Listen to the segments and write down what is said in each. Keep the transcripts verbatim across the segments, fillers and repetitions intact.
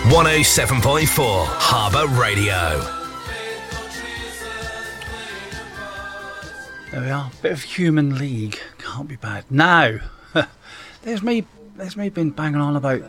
one oh seven point four Harbour Radio. There we are. Bit of Human League. Can't be bad. Now, there's me. There's me been banging on about.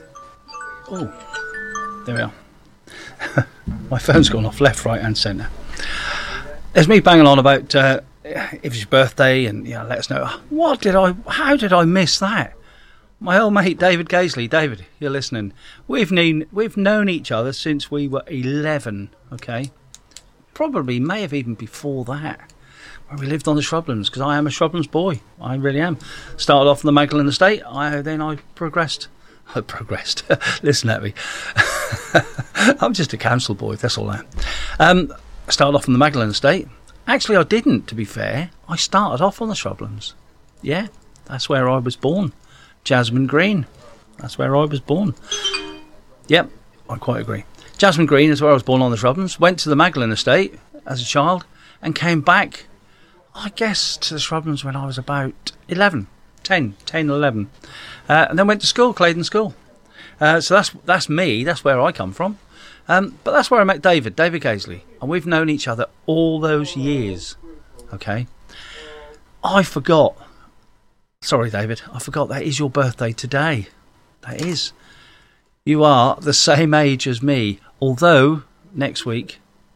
Oh, there we are. My phone's gone off left, right, and centre. There's me banging on about uh, if it's your birthday, and you know, let us know. What did I? How did I miss that? My old mate David Gaisley. David, you're listening. We've known we've known each other since we were eleven. Okay, probably may have even before that. Where we lived on the Shrublands, because I am a Shrublands boy. I really am. Started off on the Magdalen Estate. I then I progressed. I progressed. Listen at me. I'm just a council boy. That's all I am. Um, I started off on the Magdalen Estate. Actually, I didn't. To be fair, I started off on the Shrublands. Yeah, that's where I was born. Jasmine Green. That's where I was born. Yep, I quite agree. Jasmine Green is where I was born on the Shrublands. Went to the Magdalen Estate as a child and came back, I guess, to the Shrublands when I was about eleven, ten, ten, eleven. Uh, and then went to school, Claydon School. Uh, so that's that's me. That's where I come from. Um, but that's where I met David, David Gaisley. And we've known each other all those years. Okay. I forgot. Sorry, David. I forgot that is your birthday today. That is. You are the same age as me. Although, next week,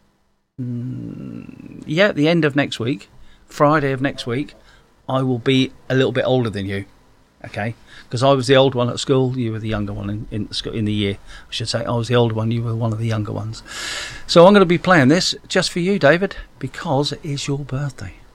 mm, yeah, at the end of next week, Friday of next week, I will be a little bit older than you. Okay? Because I was the old one at school, you were the younger one in, in, in the year. I should say I was the older one, you were one of the younger ones. So I'm going to be playing this just for you, David, because it is your birthday.